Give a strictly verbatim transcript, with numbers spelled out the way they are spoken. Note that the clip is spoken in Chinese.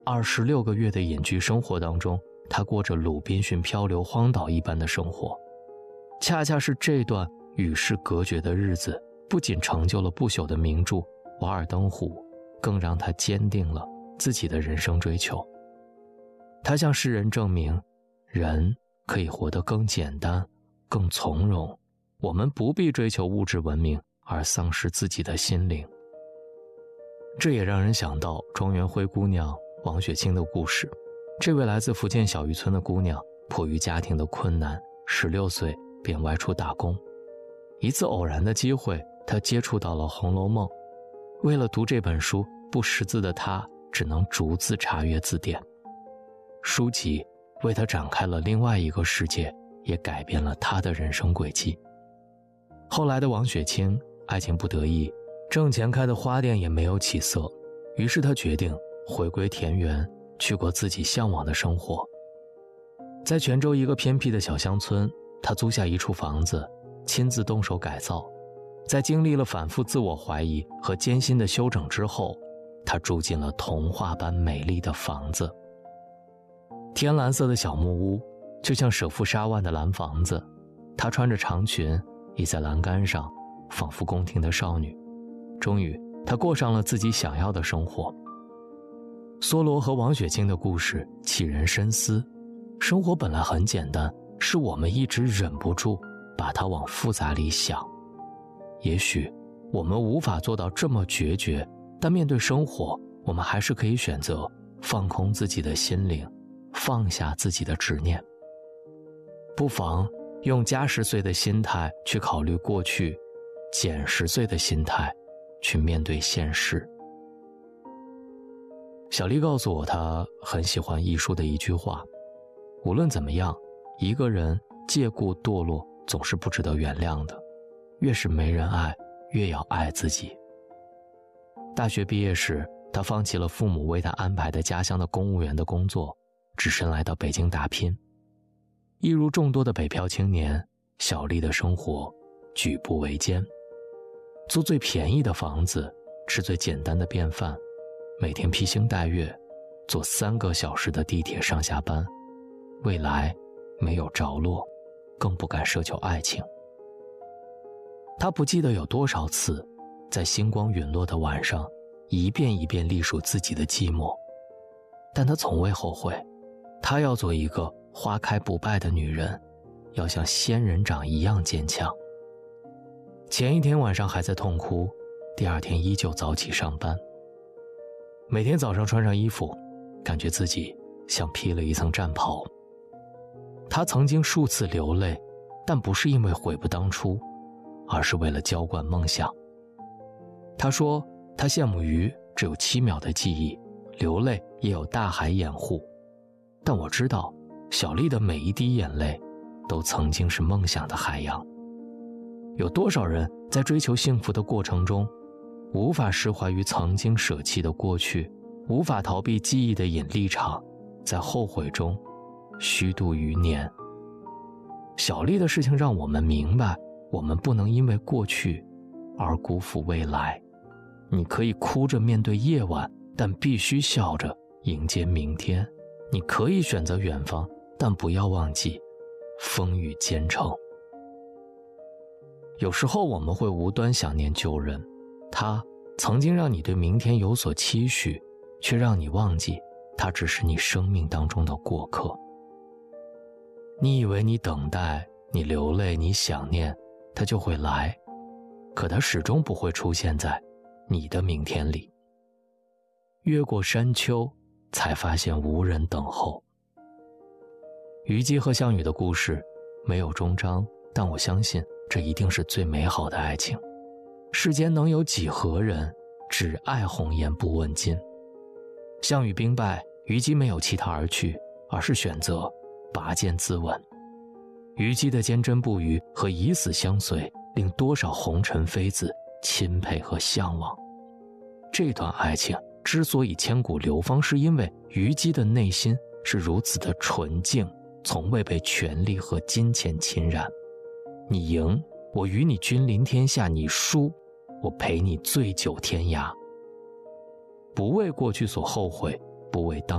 二十六个月的隐居生活当中，他过着鲁滨逊漂流荒岛一般的生活。恰恰是这段与世隔绝的日子，不仅成就了不朽的名著《瓦尔登湖》，更让他坚定了自己的人生追求。他向世人证明，人可以活得更简单、更从容，我们不必追求物质文明而丧失自己的心灵。这也让人想到庄园灰姑娘王雪清的故事。这位来自福建小渔村的姑娘，迫于家庭的困难，十六岁便外出打工。一次偶然的机会，她接触到了《红楼梦》。为了读这本书，不识字的她只能逐字查阅字典。书籍为她展开了另外一个世界，也改变了她的人生轨迹。后来的王雪清爱情不得意，挣钱开的花店也没有起色，于是她决定回归田园，去过自己向往的生活。在泉州一个偏僻的小乡村，她租下一处房子，亲自动手改造。在经历了反复自我怀疑和艰辛的修整之后，她住进了童话般美丽的房子。天蓝色的小木屋，就像舍夫沙万的蓝房子。她穿着长裙，倚在栏杆上，仿佛宫廷的少女。终于，她过上了自己想要的生活。梭罗和王雪清的故事启人深思，生活本来很简单，是我们一直忍不住把它往复杂里想。也许我们无法做到这么决绝，但面对生活，我们还是可以选择放空自己的心灵，放下自己的执念。不妨用加十岁的心态去考虑过去，减十岁的心态去面对现实。小丽告诉我，她很喜欢艺术的一句话：无论怎么样，一个人借故堕落总是不值得原谅的，越是没人爱，越要爱自己。大学毕业时，她放弃了父母为她安排的家乡的公务员的工作，只身来到北京打拼。一如众多的北漂青年，小丽的生活举步维艰，租最便宜的房子，吃最简单的便饭，每天披星戴月，坐三个小时的地铁上下班。未来没有着落，更不敢奢求爱情。他不记得有多少次在星光陨落的晚上，一遍一遍隶属自己的寂寞，但他从未后悔。他要做一个花开不败的女人，要像仙人掌一样坚强。前一天晚上还在痛哭，第二天依旧早起上班。每天早上穿上衣服，感觉自己像披了一层战袍。他曾经数次流泪，但不是因为悔不当初，而是为了浇灌梦想。他说他羡慕鱼只有七秒的记忆，流泪也有大海掩护。但我知道，小丽的每一滴眼泪都曾经是梦想的海洋。有多少人在追求幸福的过程中，无法释怀于曾经舍弃的过去，无法逃避记忆的引力场，在后悔中虚度余年。小丽的事情让我们明白，我们不能因为过去而辜负未来。你可以哭着面对夜晚，但必须笑着迎接明天。你可以选择远方，但不要忘记风雨兼程。有时候我们会无端想念旧人，他曾经让你对明天有所期许，却让你忘记他只是你生命当中的过客。你以为你等待，你流泪，你想念，他就会来，可他始终不会出现在你的明天里。越过山丘，才发现无人等候。虞姬和项羽的故事没有终章，但我相信这一定是最美好的爱情。世间能有几何人只爱红颜不问津？项羽兵败，虞姬没有弃他而去，而是选择拔剑自刎。虞姬的坚贞不渝和以死相随，令多少红尘妃子钦佩和向往。这段爱情之所以千古流芳，是因为虞姬的内心是如此的纯净，从未被权力和金钱侵染。你赢，我与你君临天下；你输，我陪你醉酒天涯。不为过去所后悔，不为当